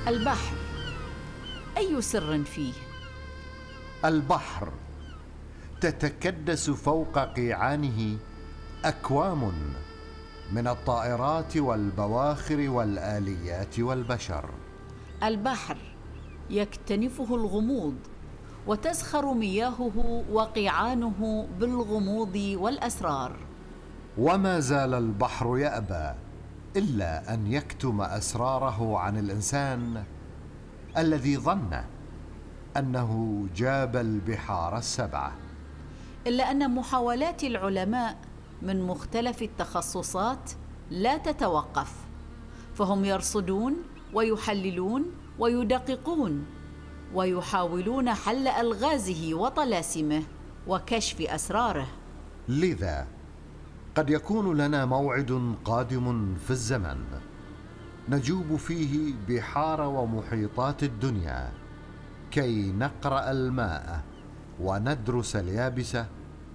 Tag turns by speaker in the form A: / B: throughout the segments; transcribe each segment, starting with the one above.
A: البحر أي سر فيه؟
B: البحر تتكدس فوق قيعانه أكوام من الطائرات والبواخر والآليات والبشر.
A: البحر يكتنفه الغموض، وتزخر مياهه وقيعانه بالغموض والأسرار.
B: وما زال البحر يأبى إلا أن يكتم أسراره عن الإنسان الذي ظن أنه جاب البحار السبعة.
A: إلا أن محاولات العلماء من مختلف التخصصات لا تتوقف، فهم يرصدون ويحللون ويدققون ويحاولون حل ألغازه وطلاسمه وكشف أسراره.
B: لذا قد يكون لنا موعد قادم في الزمن نجوب فيه بحار ومحيطات الدنيا كي نقرأ الماء وندرس اليابسة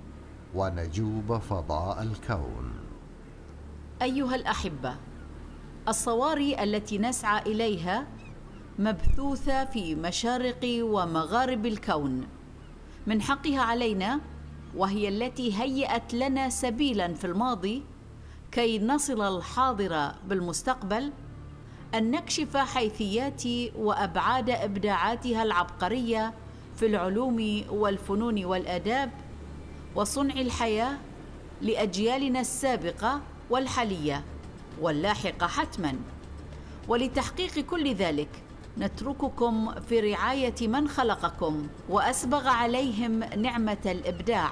B: ونجوب فضاء الكون.
A: أيها الأحبة، الصواري التي نسعى إليها مبثوثة في مشارق ومغارب الكون، من حقها علينا، وهي التي هيأت لنا سبيلا في الماضي كي نصل الحاضر بالمستقبل، أن نكشف حيثيات وأبعاد إبداعاتها العبقرية في العلوم والفنون والآداب وصنع الحياة لأجيالنا السابقة والحالية واللاحقة حتماً. ولتحقيق كل ذلك نترككم في رعاية من خلقكم وأسبغ عليهم نعمة الإبداع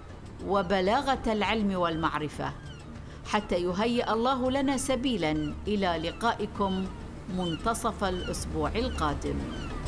A: وبلاغة العلم والمعرفة، حتى يهيئ الله لنا سبيلاً إلى لقائكم منتصف الأسبوع القادم.